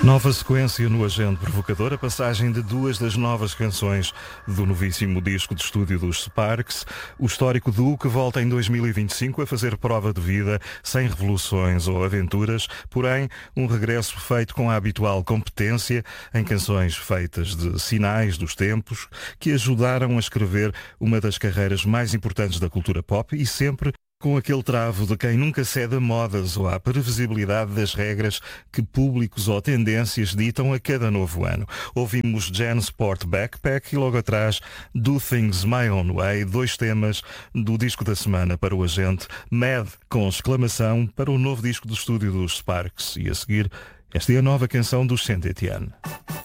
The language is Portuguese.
Nova sequência no Agente Provocador, a passagem de duas das novas canções do novíssimo disco de estúdio dos Sparks, o histórico duo que volta em 2025 a fazer prova de vida, sem revoluções ou aventuras, porém um regresso feito com a habitual competência em canções feitas de sinais dos tempos que ajudaram a escrever uma das carreiras mais importantes da cultura pop e sempre com aquele travo de quem nunca cede a modas ou à previsibilidade das regras que públicos ou tendências ditam a cada novo ano. Ouvimos Jan Sport Backpack e logo atrás Do Things My Own Way, dois temas do disco da semana para o Agente, Mad com exclamação para o novo disco do estúdio dos Sparks. E a seguir, esta é a nova canção dos Saint Etienne.